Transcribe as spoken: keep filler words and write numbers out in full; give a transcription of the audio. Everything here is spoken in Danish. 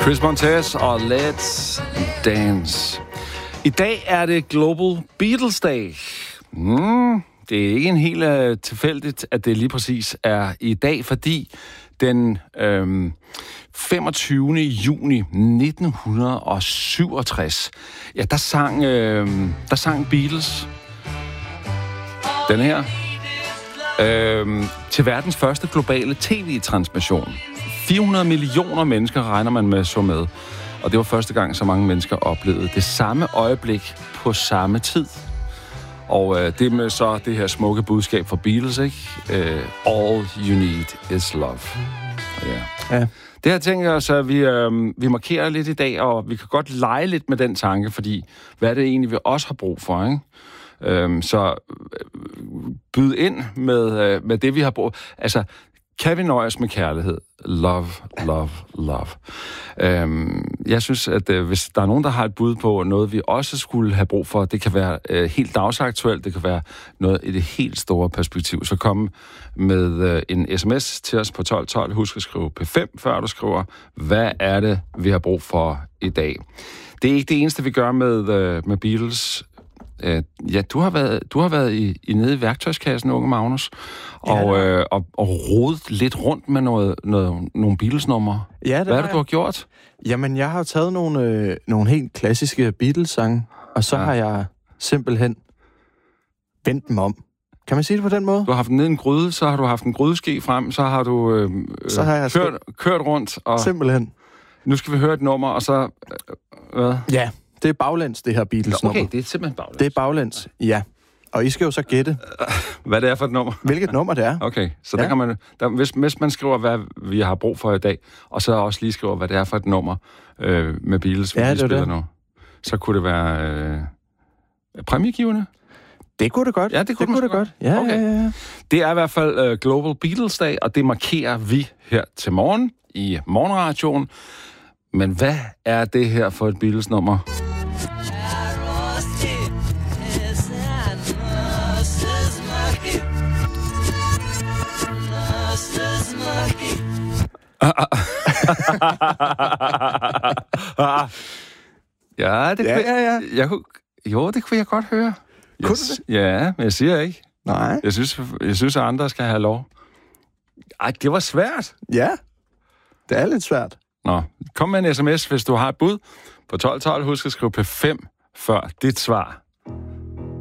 Chris Montez og Let's Dance. I dag er det Global Beatles Day. Mm, det er ikke en helt uh, tilfældigt, at det lige præcis er i dag, fordi den øhm, femogtyvende juni nitten syvogtres, ja, der sang, øh, der sang Beatles den her øh, til verdens første globale tv-transmission. fire hundrede millioner mennesker regner man med så med. Og det var første gang, så mange mennesker oplevede det samme øjeblik på samme tid. Og øh, det med så det her smukke budskab fra Beatles, ikke? Øh, All you need is love. Ja. Ja. Det her tænker jeg så, at vi, øh, vi markerer lidt i dag, og vi kan godt lege lidt med den tanke, fordi hvad er det egentlig, vi også har brug for, ikke? Øh, så øh, byd ind med, øh, med det, vi har brug. Altså, kan vi nøjes med kærlighed? Love, love, love. Øhm, jeg synes, at øh, hvis der er nogen, der har et bud på noget, vi også skulle have brug for, det kan være øh, helt dagsaktuelt, det kan være noget i det helt store perspektiv, så kom med øh, en sms til os på tolv tolv. Husk at skrive P fem, før du skriver, hvad er det, vi har brug for i dag. Det er ikke det eneste, vi gør med, øh, med Beatles. Uh, ja, du har været, du har været i, i nede i værktøjskassen, unge Magnus, og, ja, øh, og, og rodet lidt rundt med noget, noget, nogle Beatles-numre. Ja, det Hvad er det, du har gjort? Jamen, jeg har taget nogle, øh, nogle helt klassiske Beatles-sange, og så ja. har jeg simpelthen vendt dem om. Kan man sige det på den måde? Du har haft den ned i en gryde, så har du haft en grydeske frem, så har du øh, så har jeg kørt, kørt rundt. Og simpelthen. Nu skal vi høre et nummer, og så... Øh, hvad? Ja. Det er baglæns, det her Beatles-nummer. Okay, det er simpelthen baglæns. Det er baglæns, ja. Og I skal jo så gætte... hvad det er for et nummer? Hvilket nummer det er. Okay, så ja. der kan man... Der, hvis, hvis man skriver, hvad vi har brug for i dag, og så også lige skriver, hvad det er for et nummer øh, med Beatles, vi ja, lige spiller det. nu, så kunne det være øh, præmiegivende. Det kunne det godt. Ja, det kunne det, kunne det godt. Ja, okay. ja, ja. Det er i hvert fald uh, Global Beatles Day, og det markerer vi her til morgen i Morgenradioen. Men hvad er det her for et Beatles-nummer? ja, det ja, kunne, ja, ja. Jeg kunne, jo, det kunne jeg godt høre. Kunne jeg, du det? Ja, men jeg siger ikke. Nej. Jeg synes, jeg synes, at andre skal have lov. Ej, det var svært. Ja, det er lidt svært. Nå, kom med en sms, hvis du har et bud på tolv tolv. Husk at skrive P fem før dit svar.